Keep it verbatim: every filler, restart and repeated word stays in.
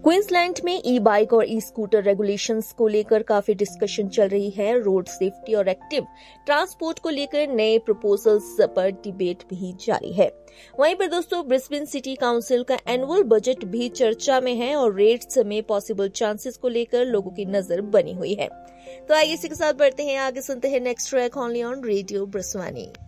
Queensland में ई bike और e scooter regulations को लेकर काफी डिस्कशन चल रही है। रोड सेफ्टी और एक्टिव ट्रांसपोर्ट को लेकर नए प्रपोजल्स पर डिबेट भी जारी है। वहीं पर दोस्तों ब्रिस्बेन सिटी काउंसिल का एनुअल बजट भी चर्चा में है और रेट्स में पॉसिबल चांसेस को लेकर लोगों की नजर बनी हुई है। तो आइए इसी के साथ बढ़ते हैं आगे, सुनते हैं next track only on radio ब्रिस्वानी।